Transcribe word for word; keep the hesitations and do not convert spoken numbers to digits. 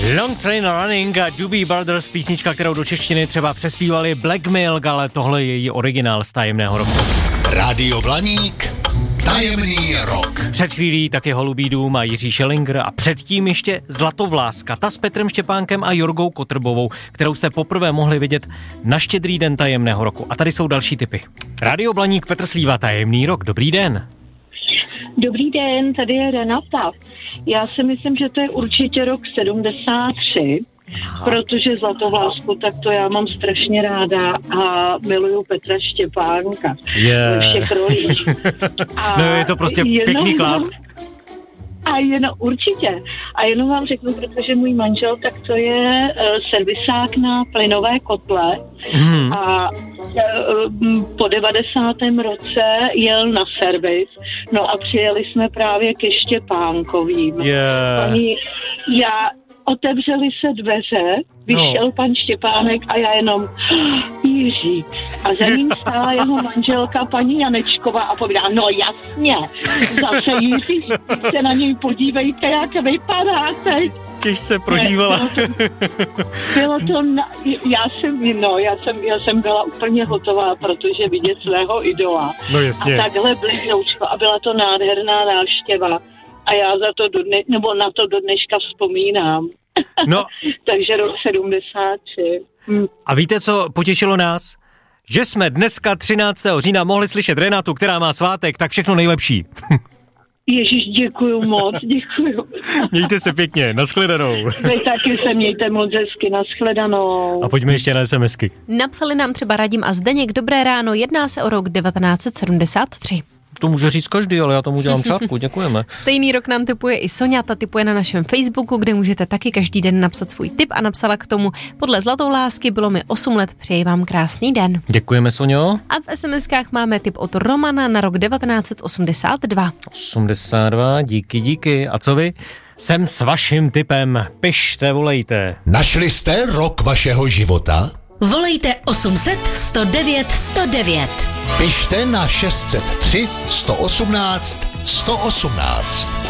Long Train Running a Doobie Brothers, písnička, kterou do češtiny třeba přespívali Black Milk, ale tohle je její originál z Tajemného roku. Rádio Blaník, Tajemný rok. Před chvílí taky Holubý dům a Jiří Schellinger a předtím ještě Zlatovláska, ta s Petrem Štěpánkem a Jorgou Kotrbovou, kterou jste poprvé mohli vidět na Štědrý den Tajemného roku. A tady jsou další tipy. Rádio Blaník, Petr Slíva, Tajemný rok, dobrý den. Dobrý den, tady je Renata. Já si myslím, že to je určitě rok sedmdesát tři, Aha. protože Zlatovlásku, tak to já mám strašně ráda a miluju Petra Štěpánka. Yeah. Ve všech rolích. A no je to prostě pěkný kláp. A jenom, určitě. A jenom vám řeknu, protože můj manžel, tak to je uh, servisák na plynové kotle hmm. a uh, po devadesátém roce jel na servis, no a přijeli jsme právě ke Štěpánkovým. Yeah. Oni, já, otevřeli se dveře, vyšel no. pan Štěpánek a já jenom Jiří. A za ním stála jeho manželka paní Janečková a povídá, no jasně, zase Jiří, se na něj podívejte, jak vypadá teď. Těžce prožívala. Ne, bylo to, bylo to na, já jsem, no, já jsem, já jsem byla úplně hotová, protože vidět svého idola. No jasně. A takhle blizoučko a byla to nádherná návštěva. A já za to do dne, nebo na to do dneška vzpomínám. No. Takže rok sedmdesát tři. Hm. A víte, co potěšilo nás? Že jsme dneska třináctého října mohli slyšet Renatu, která má svátek, tak všechno nejlepší. Ježíš, děkuju moc, děkuju. Mějte se pěkně, nashledanou. Vy taky se mějte moc hezky, nashledanou. A pojďme ještě na SMSky. Napsali nám třeba Radim a Zdeněk, dobré ráno, jedná se o rok devatenáct set sedmdesát tři. To může říct každý, ale já tomu dělám čárku, děkujeme. Stejný rok nám tipuje i Soňa, ta tipuje na našem Facebooku, kde můžete taky každý den napsat svůj tip a napsala k tomu, podle Zlatoulásky bylo mi osm let, přeji vám krásný den. Děkujeme, Soňo. A v SMSkách máme tip od Romana na rok devatenáct set osmdesát dva. osmdesát dva, díky, díky. A co vy? Jsem s vaším tipem, pište, volejte. Našli jste rok vašeho života? Volejte osm set sto devět sto devět. Pište na šest set tři sto osmnáct sto osmnáct.